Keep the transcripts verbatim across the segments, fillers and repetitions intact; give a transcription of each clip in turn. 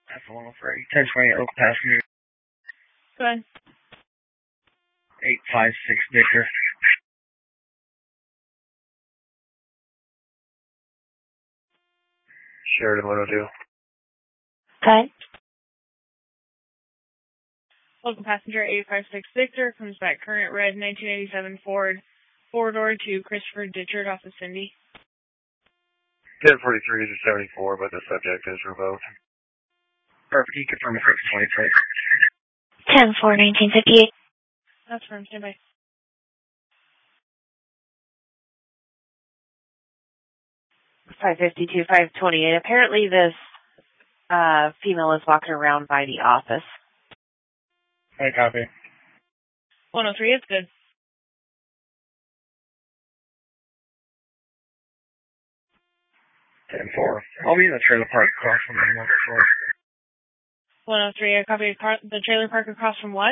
That's one oh three. ten twenty Oak passenger. Go ahead. eight five six Victor. Sheridan one oh two. Okay. Local passenger eight five six Victor comes back current red nineteen eighty-seven Ford four-door to Christopher Ditchard off of Cindy. ten forty-three to seventy-four, but the subject is revoked. Perfect. You confirm the six twenty plate. ten four nineteen fifty-eight. That's firm. Stand by. five fifty-two, five twenty-eight. Apparently this uh, female is walking around by the office. I copy. one oh three, it's good. ten four. I'll be in the trailer park across from the floor. one oh three, I copy the trailer park across from what?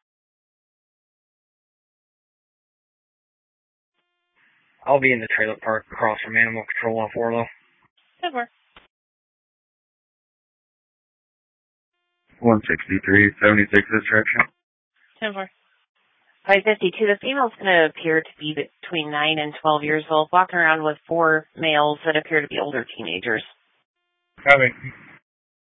I'll be in the trailer park across from Animal Control on Forlow. ten four. one sixty-three, seventy-six this direction. ten four. five fifty-two, the female's going to appear to be between nine and twelve years old, walking around with four males that appear to be older teenagers. Copy.